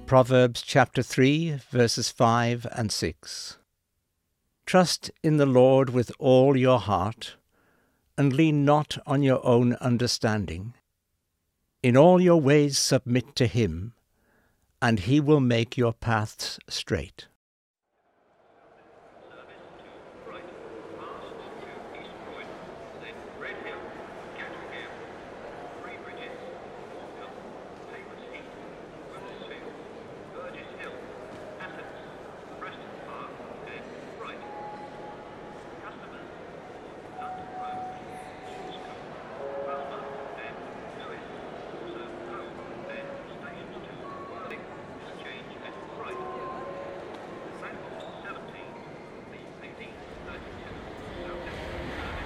Proverbs chapter 3, verses 5 and 6. Trust in the Lord with all your heart, and lean not on your own understanding. In all your ways submit to him, and he will make your paths straight.